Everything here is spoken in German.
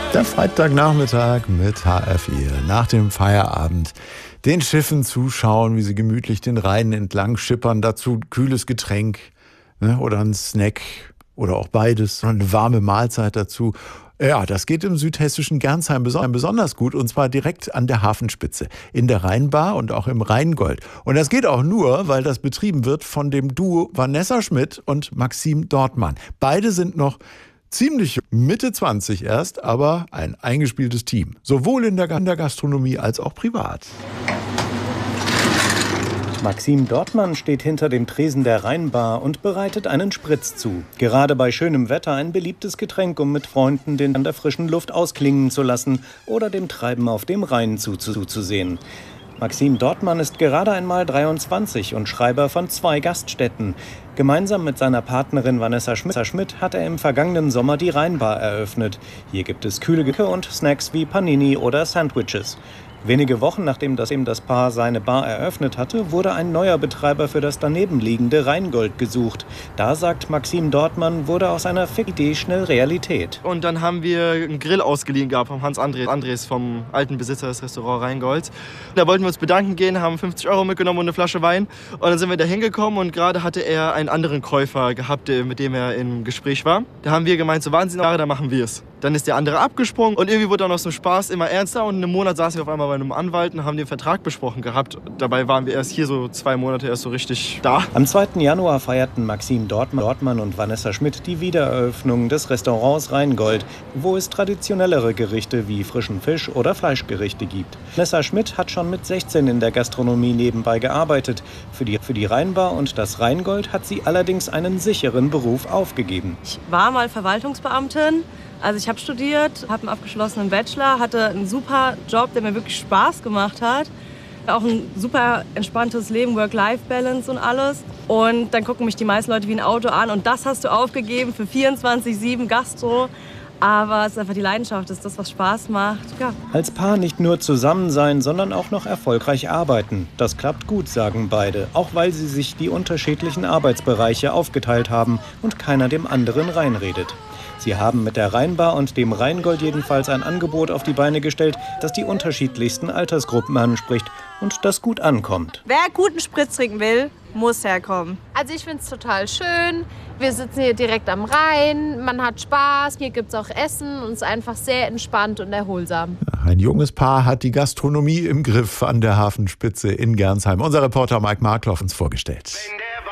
Der Freitagnachmittag mit HR4. Nach dem Feierabend den Schiffen zuschauen, wie sie gemütlich den Rhein entlang schippern. Dazu ein kühles Getränk, ne, oder ein Snack oder auch beides. Und eine warme Mahlzeit dazu. Ja, das geht im südhessischen Gernsheim besonders gut, und zwar direkt an der Hafenspitze, in der Rheinbar und auch im Rheingold. Und das geht auch nur, weil das betrieben wird von dem Duo Vanessa Schmidt und Maxim Dortmann. Beide sind noch ziemlich Mitte 20 erst, aber ein eingespieltes Team. Sowohl in der Gastronomie als auch privat. Maxim Dortmann steht hinter dem Tresen der Rheinbar und bereitet einen Spritz zu. Gerade bei schönem Wetter ein beliebtes Getränk, um mit Freunden den an der frischen Luft ausklingen zu lassen oder dem Treiben auf dem Rhein zuzusehen. Maxim Dortmann ist gerade einmal 23 und Schreiber von 2 Gaststätten. Gemeinsam mit seiner Partnerin Vanessa Schmidt hat er im vergangenen Sommer die Rheinbar eröffnet. Hier gibt es kühle Getränke und Snacks wie Panini oder Sandwiches. Wenige Wochen nachdem das Paar seine Bar eröffnet hatte, wurde ein neuer Betreiber für das danebenliegende Rheingold gesucht. Da, sagt Maxim Dortmann, wurde aus einer Idee schnell Realität. Und dann haben wir einen Grill ausgeliehen gehabt vom Hans Andres, vom alten Besitzer des Restaurants Rheingold. Da wollten wir uns bedanken gehen, haben 50 € mitgenommen und eine Flasche Wein. Und dann sind wir da hingekommen und gerade hatte er einen anderen Käufer gehabt, mit dem er im Gespräch war. Da haben wir gemeint, so Wahnsinn, da machen wir es. Dann ist der andere abgesprungen und irgendwie wurde dann aus dem Spaß immer ernster und in einem Monat saßen wir auf einmal bei einem Anwalt und haben den Vertrag besprochen gehabt. Dabei waren wir erst hier so 2 Monate erst so richtig da. Am 2. Januar feierten Maxim Dortmann und Vanessa Schmidt die Wiedereröffnung des Restaurants Rheingold, wo es traditionellere Gerichte wie frischen Fisch oder Fleischgerichte gibt. Vanessa Schmidt hat schon mit 16 in der Gastronomie nebenbei gearbeitet. Für die Rheinbar und das Rheingold hat sie allerdings einen sicheren Beruf aufgegeben. Ich war mal Verwaltungsbeamtin. Also ich habe studiert, habe einen abgeschlossenen Bachelor, hatte einen super Job, der mir wirklich Spaß gemacht hat. Auch ein super entspanntes Leben, Work-Life-Balance und alles. Und dann gucken mich die meisten Leute wie ein Auto an und das hast du aufgegeben für 24/7 Gastro. Aber es ist einfach die Leidenschaft, es ist das, was Spaß macht. Ja. Als Paar nicht nur zusammen sein, sondern auch noch erfolgreich arbeiten. Das klappt gut, sagen beide, auch weil sie sich die unterschiedlichen Arbeitsbereiche aufgeteilt haben und keiner dem anderen reinredet. Sie haben mit der Rheinbar und dem Rheingold jedenfalls ein Angebot auf die Beine gestellt, das die unterschiedlichsten Altersgruppen anspricht und das gut ankommt. Wer guten Spritz trinken will, muss herkommen. Also ich finde es total schön. Wir sitzen hier direkt am Rhein, man hat Spaß, hier gibt es auch Essen und es ist einfach sehr entspannt und erholsam. Ein junges Paar hat die Gastronomie im Griff an der Hafenspitze in Gernsheim. Unser Reporter Mike Markloff uns vorgestellt.